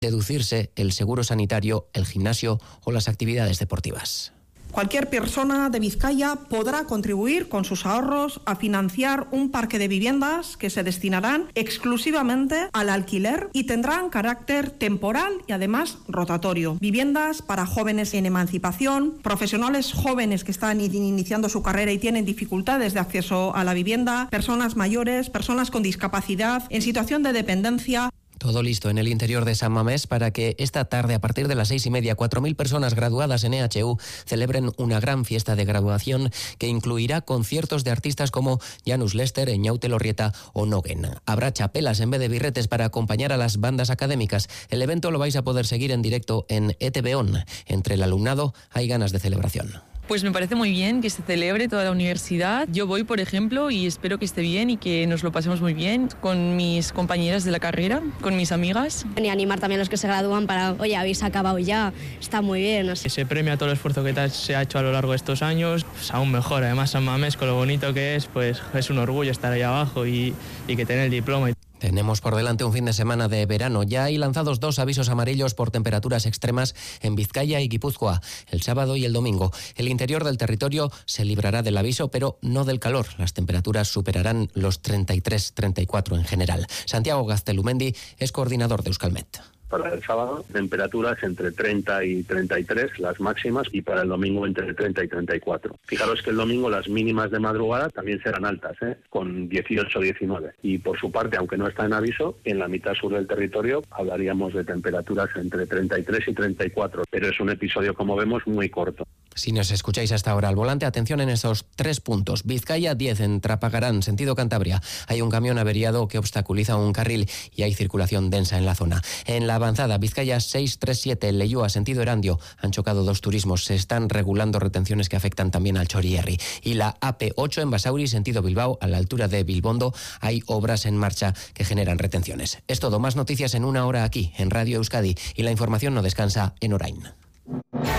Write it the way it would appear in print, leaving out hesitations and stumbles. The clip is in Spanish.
deducirse el seguro sanitario, el gimnasio o las actividades deportivas. Cualquier persona de Vizcaya podrá contribuir con sus ahorros a financiar un parque de viviendas que se destinarán exclusivamente al alquiler y tendrán carácter temporal y además rotatorio. Viviendas para jóvenes en emancipación, profesionales jóvenes que están iniciando su carrera y tienen dificultades de acceso a la vivienda, personas mayores, personas con discapacidad, en situación de dependencia. Todo listo en el interior de San Mamés para que esta tarde, a partir de las 6:30, 4.000 personas graduadas en EHU celebren una gran fiesta de graduación que incluirá conciertos de artistas como Janus Lester, Eñaute Lorrieta o Nogen. Habrá chapelas en vez de birretes para acompañar a las bandas académicas. El evento lo vais a poder seguir en directo en ETV ON. Entre el alumnado hay ganas de celebración. Pues me parece muy bien que se celebre toda la universidad. Yo voy, por ejemplo, y espero que esté bien y que nos lo pasemos muy bien con mis compañeras de la carrera, con mis amigas. Y animar también a los que se gradúan para, oye, habéis acabado ya, está muy bien. No sé. Se premia todo el esfuerzo que se ha hecho a lo largo de estos años, pues aún mejor. Además, San Mamés, con lo bonito que es, pues es un orgullo estar ahí abajo y que tener el diploma. Tenemos por delante un fin de semana de verano. Ya hay lanzados 2 avisos amarillos por temperaturas extremas en Vizcaya y Guipúzcoa, el sábado y el domingo. El interior del territorio se librará del aviso, pero no del calor. Las temperaturas superarán los 33-34 en general. Santiago Gaztelumendi es coordinador de Euskalmet. Para el sábado, temperaturas entre 30 y 33, las máximas, y para el domingo entre 30 y 34. Fijaros que el domingo las mínimas de madrugada también serán altas, con 18-19. Y por su parte, aunque no está en aviso, en la mitad sur del territorio hablaríamos de temperaturas entre 33 y 34. Pero es un episodio, como vemos, muy corto. Si nos escucháis hasta ahora al volante, atención en estos 3 puntos. Vizcaya 10 en Trapagarán, sentido Cantabria. Hay un camión averiado que obstaculiza un carril y hay circulación densa en la zona. En la avanzada, Vizcaya 637, Leioa, sentido Erandio. Han chocado 2 turismos. Se están regulando retenciones que afectan también al Chorierri. Y la AP8 en Basauri, sentido Bilbao, a la altura de Bilbondo, hay obras en marcha que generan retenciones. Es todo. Más noticias en 1 hora aquí, en Radio Euskadi. Y la información no descansa en Orain.